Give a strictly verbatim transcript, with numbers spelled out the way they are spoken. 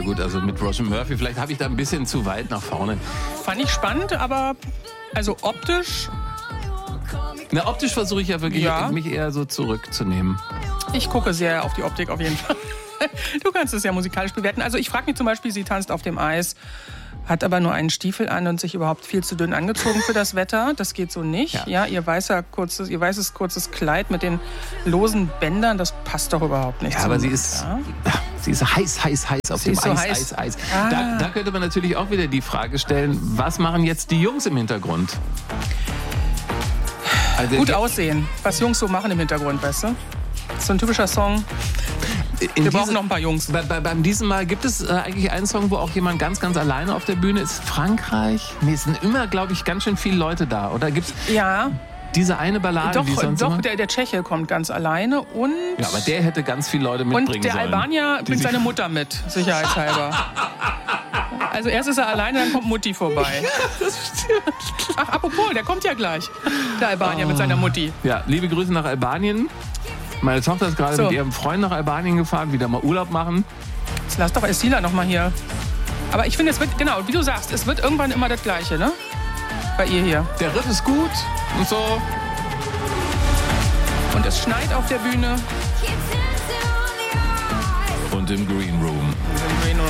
gut, also mit Roisin Murphy, vielleicht habe ich da ein bisschen zu weit nach vorne. Fand ich spannend, aber also optisch... Na, optisch versuche ich ja wirklich, Ja. mich eher so zurückzunehmen. Ich gucke sehr auf die Optik auf jeden Fall. Du kannst es ja musikalisch bewerten. Also ich frage mich zum Beispiel, sie tanzt auf dem Eis, hat aber nur einen Stiefel an und sich überhaupt viel zu dünn angezogen für das Wetter. Das geht so nicht. Ja. Ja, ihr, weißer, kurzes, ihr weißes kurzes Kleid mit den losen Bändern, das passt doch überhaupt nicht. Ja, zu aber sie mir. ist, Ja. sie ist heiß, heiß, heiß auf Sie dem ist so Eis, heiß. Eis, Eis. Ah. Da, da könnte man natürlich auch wieder die Frage stellen, was machen jetzt die Jungs im Hintergrund? Also, Gut ge- aussehen, was Jungs so machen im Hintergrund, weißt du? Das ist so ein typischer Song. in Wir brauchen diese- noch ein paar Jungs. Bei, bei, beim diesem Mal gibt es äh, eigentlich einen Song, wo auch jemand ganz, ganz alleine auf der Bühne ist. Frankreich? Nee, es sind immer, glaube ich, ganz schön viele Leute da. Oder gibt es Ja, diese eine Ballade, doch, die sonst doch immer? der, der Tscheche kommt ganz alleine und... Ja, aber der hätte ganz viele Leute mitbringen Und der sollen. Albanier Die bringt sich- seine Mutter mit, sicherheitshalber. Also erst ist er alleine, dann kommt Mutti vorbei. Ach, apropos, der kommt ja gleich. Der Albanier mit seiner Mutti. Ja, liebe Grüße nach Albanien. Meine Tochter ist gerade So. mit ihrem Freund nach Albanien gefahren, wieder mal Urlaub machen. Jetzt lass doch Estila noch mal hier. Aber ich finde, es wird, genau, wie du sagst, es wird irgendwann immer das Gleiche, ne? Bei ihr hier. Der Riff ist gut und so. Und es schneit auf der Bühne. Und im Green Room.